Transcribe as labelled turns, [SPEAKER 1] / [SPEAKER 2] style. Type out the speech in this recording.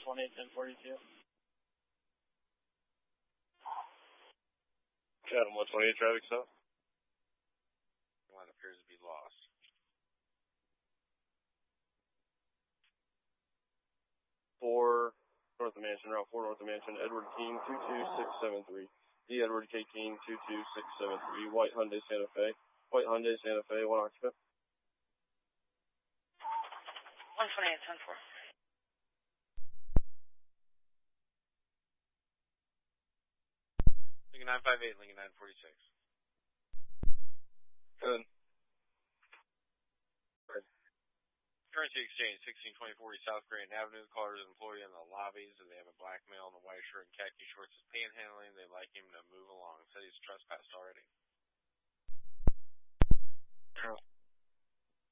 [SPEAKER 1] 128-1042.
[SPEAKER 2] Adam 128 traffic stop.
[SPEAKER 3] One appears to be lost.
[SPEAKER 2] 4 north of Mansion, Route 4 north of Mansion, Edward King 22673. D. Edward K. King 22673. White Hyundai Santa Fe. White Hyundai Santa Fe, 1 occupant.
[SPEAKER 1] 128-10-4.
[SPEAKER 3] Lincoln 958, Lincoln 946.
[SPEAKER 2] Good.
[SPEAKER 3] Currency Exchange, 162040 South Grant Avenue. The caller is an employee in the lobbies, and they have a black male in a white shirt and khaki shorts is panhandling. They'd like him to move along. Said he's trespassed already.